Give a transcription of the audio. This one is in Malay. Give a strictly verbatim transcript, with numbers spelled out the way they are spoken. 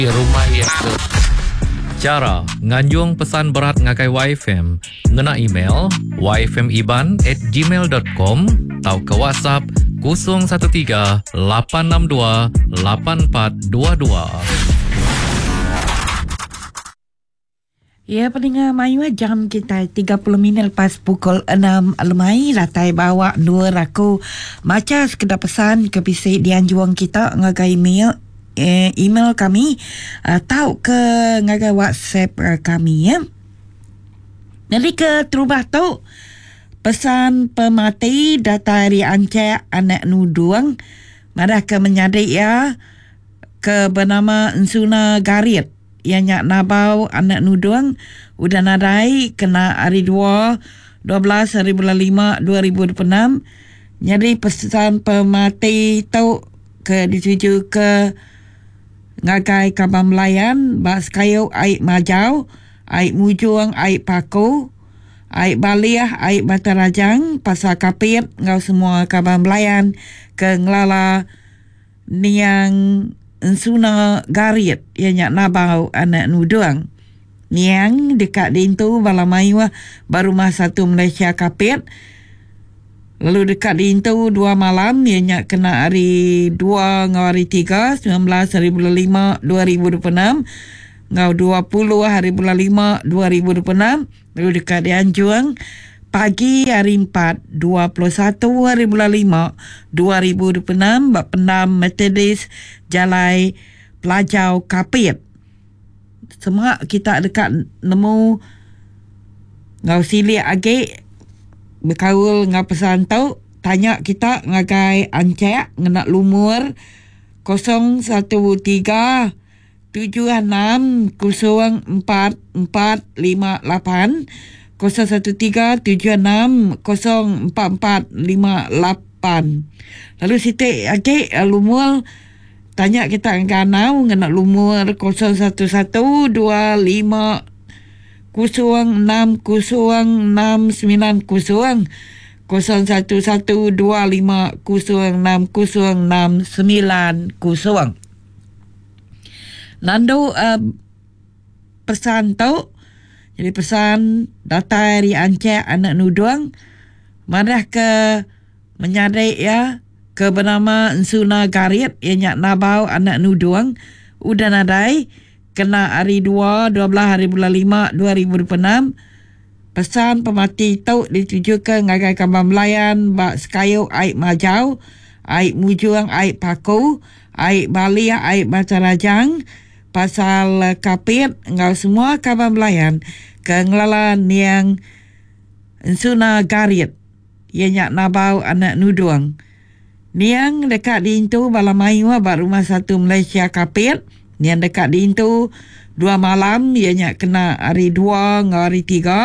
rumah yang ke. Cara nganjung pesan berat ngakai Y F M ngena email y f m iban at gmail dot com atau ke WhatsApp kosong satu tiga lapan enam dua lapan empat dua dua. Ya, pendengar Mayu, jam kita tiga puluh minit lepas pukul enam lemai. Latai bawa dua raku maca sekedar pesan ke bisik dianjuang kita ngagai email eh, email kami uh, tahu ke ngagai WhatsApp uh, kami ya. Jadi ke terubah tu pesan pemati data dari Ancak anak nuduang madah ke menyadik ya ke bernama Ensuna Garit yang nyak nabau anak nuduang udah nadai kena hari dua dua belas hari bulan lima dua ribu dua puluh enam. Jadi pesan pemati tu ke dituju ke ngagai Kampung Melayan bas kayu aik majau aik mujuang aik paku aik baliah aik batarajang pasal kapit ngau semua Kampung Melayan ke ngelala niang Ensuna Garit yang nyak nabau anak nuduang. Niang dekat dintu Balamayu baru masa satu Malaysia kapit. Lalu dekat dintu dua malam yang nyak kena hari dua ngau hari tiga sembilan belas hari bulan lima dua ribu dua puluh enam ngau dua puluh hari bulan lima dua ribu dua puluh enam. Lalu dekat di Anjuang pagi hari empat dua puluh satu hari bulan lima dua ribu dua puluh enam bak pendam Metodis Jalai Pelajau Kapit. Semua kita dekat nemu ngau silik agi berkaul ngau pesan tau tanya kita ngagai Ancak ngenak lumur kosong satu tiga tujuh enam kosong empat empat lima lapan kosong satu tiga tujuh enam kosong empat empat lima lapan. Lalu sitik agi lumur tanya kita nganau ngena lumur kosong satu satu dua lima kosong enam kosong enam sembilan kosong kosong satu satu dua lima kosong enam kosong enam sembilan kosong. Nando uh, pesan tu jadi pesan data dari Ancak anak nuduang madah ke menyadik ya ke bernama Ensuna Garit yang nyak nabau anak nuduang udah nadai kena hari dua dua belas hari bulan lima dua ribu dua puluh enam. Pesan pemati tu dituju ke ngagai Kampung Melayan bak sekayu aik majau aik mujuang aik paku aik baliah aik batarajang pasal kapit ngau semua Kampung Melayan ke ngelala niang Ensuna Garit yang nyak nabau anak nuduang. Niang dekat di intu Balamayu baru rumah satu Malaysia kapit. Niang dekat di intu dua malam yang nyak kena hari dua ngau hari tiga